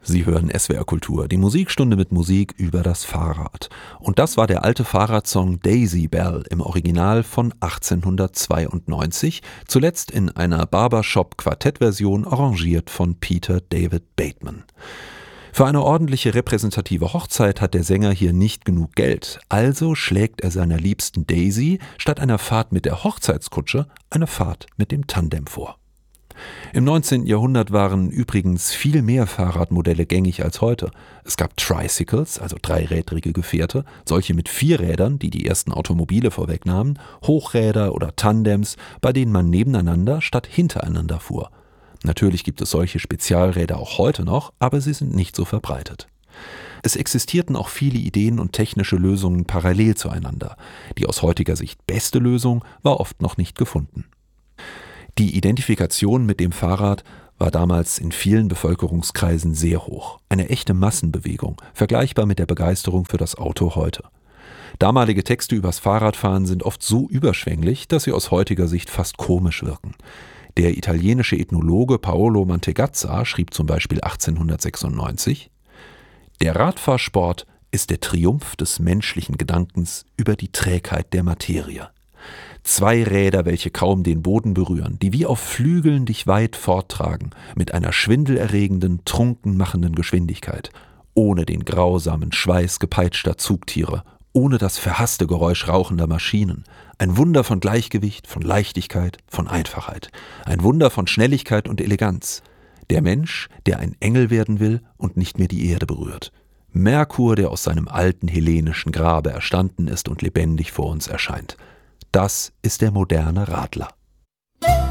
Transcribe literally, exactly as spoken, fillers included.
Sie hören S W R Kultur, die Musikstunde mit Musik über das Fahrrad. Und das war der alte Fahrradsong Daisy Bell im Original von achtzehnhundertzweiundneunzig, zuletzt in einer Barbershop-Quartettversion arrangiert von Peter David Bateman. Für eine ordentliche repräsentative Hochzeit hat der Sänger hier nicht genug Geld, also schlägt er seiner liebsten Daisy statt einer Fahrt mit der Hochzeitskutsche eine Fahrt mit dem Tandem vor. Im neunzehnten Jahrhundert waren übrigens viel mehr Fahrradmodelle gängig als heute. Es gab Tricycles, also dreirädrige Gefährte, solche mit vier Rädern, die die ersten Automobile vorwegnahmen, Hochräder oder Tandems, bei denen man nebeneinander statt hintereinander fuhr. Natürlich gibt es solche Spezialräder auch heute noch, aber sie sind nicht so verbreitet. Es existierten auch viele Ideen und technische Lösungen parallel zueinander. Die aus heutiger Sicht beste Lösung war oft noch nicht gefunden. Die Identifikation mit dem Fahrrad war damals in vielen Bevölkerungskreisen sehr hoch. Eine echte Massenbewegung, vergleichbar mit der Begeisterung für das Auto heute. Damalige Texte übers Fahrradfahren sind oft so überschwänglich, dass sie aus heutiger Sicht fast komisch wirken. Der italienische Ethnologe Paolo Mantegazza schrieb zum Beispiel achtzehnhundertsechsundneunzig: Der Radfahrsport ist der Triumph des menschlichen Gedankens über die Trägheit der Materie. Zwei Räder, welche kaum den Boden berühren, die wie auf Flügeln dich weit forttragen, mit einer schwindelerregenden, trunkenmachenden Geschwindigkeit, ohne den grausamen Schweiß gepeitschter Zugtiere, ohne das verhasste Geräusch rauchender Maschinen. Ein Wunder von Gleichgewicht, von Leichtigkeit, von Einfachheit. Ein Wunder von Schnelligkeit und Eleganz. Der Mensch, der ein Engel werden will und nicht mehr die Erde berührt. Merkur, der aus seinem alten hellenischen Grabe erstanden ist und lebendig vor uns erscheint. Das ist der moderne Radler.